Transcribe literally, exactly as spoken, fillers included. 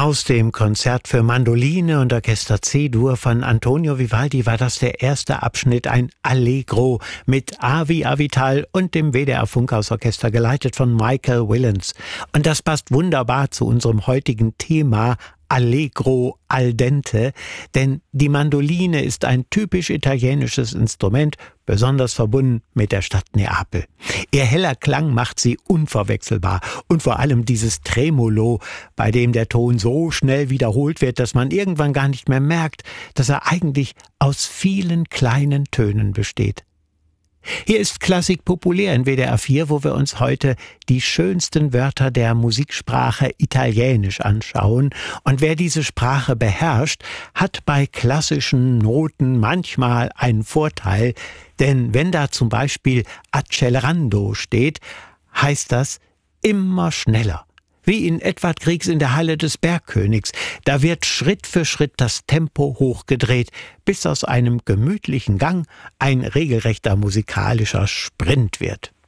Aus dem Konzert für Mandoline und Orchester C-Dur von Antonio Vivaldi war das der erste Abschnitt, ein Allegro mit Avi Avital und dem W D R Funkhausorchester, geleitet von Michael Willens. Und das passt wunderbar zu unserem heutigen Thema Allegro al dente, denn die Mandoline ist ein typisch italienisches Instrument, besonders verbunden mit der Stadt Neapel. Ihr heller Klang macht sie unverwechselbar und vor allem dieses Tremolo, bei dem der Ton so schnell wiederholt wird, dass man irgendwann gar nicht mehr merkt, dass er eigentlich aus vielen kleinen Tönen besteht. Hier ist Klassik populär in W D R vier, wo wir uns heute die schönsten Wörter der Musiksprache Italienisch anschauen. Und wer diese Sprache beherrscht, hat bei klassischen Noten manchmal einen Vorteil. Denn wenn da zum Beispiel accelerando steht, heißt das immer schneller. Wie in Edvard Griegs In der Halle des Bergkönigs. Da wird Schritt für Schritt das Tempo hochgedreht, bis aus einem gemütlichen Gang ein regelrechter musikalischer Sprint wird.